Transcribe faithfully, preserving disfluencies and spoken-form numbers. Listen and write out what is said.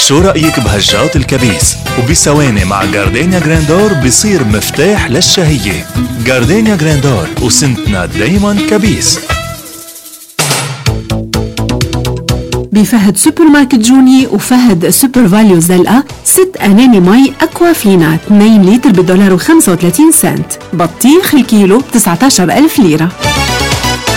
شو رأيك بهجات الكبيس؟ وبثواني مع جاردينيا جراندور بصير مفتاح للشهية. جاردينيا جراندور، وسنتنا دايما كبيس. بفهد سوبر ماركت جوني وفهد سوبر فاليو زلقة ست أناني مي أكوا فينا اثنين لتر بدولار وخمسة وثلاثين سنت. بطيخ الكيلو تسعة عشر ألف ليرة.